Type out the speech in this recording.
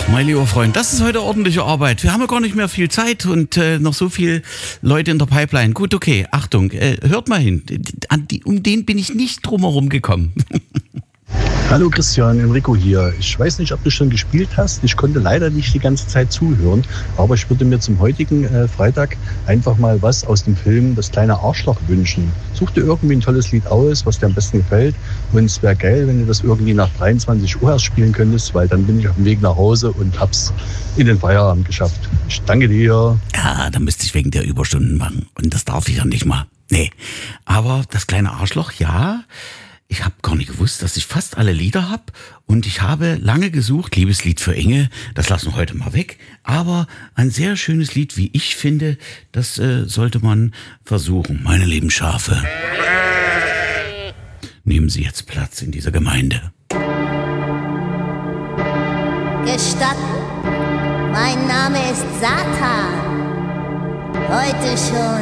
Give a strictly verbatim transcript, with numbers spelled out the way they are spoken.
Mein lieber Freund, das ist heute ordentliche Arbeit. Wir haben ja gar nicht mehr viel Zeit und äh, noch so viele Leute in der Pipeline. Gut, okay, Achtung, äh, hört mal hin. An die, um den bin ich nicht drumherum gekommen. Hallo Christian, Enrico hier. Ich weiß nicht, ob du schon gespielt hast. Ich konnte leider nicht die ganze Zeit zuhören, aber ich würde mir zum heutigen äh, Freitag einfach mal was aus dem Film Das kleine Arschloch wünschen. Such dir irgendwie ein tolles Lied aus, was dir am besten gefällt. Und es wäre geil, wenn du das irgendwie nach dreiundzwanzig Uhr erst spielen könntest, weil dann bin ich auf dem Weg nach Hause und hab's in den Feierabend geschafft. Ich danke dir. Ja, da müsste ich wegen der Überstunden machen. Und das darf ich ja nicht mal. Nee. Aber das kleine Arschloch, ja. Ich habe gar nicht gewusst, dass ich fast alle Lieder habe und ich habe lange gesucht, Liebeslied für Inge, das lassen wir heute mal weg, aber ein sehr schönes Lied, wie ich finde, das äh, sollte man versuchen. Meine lieben Schafe, nehmen Sie jetzt Platz in dieser Gemeinde. Gestatten, mein Name ist Satan, heute schon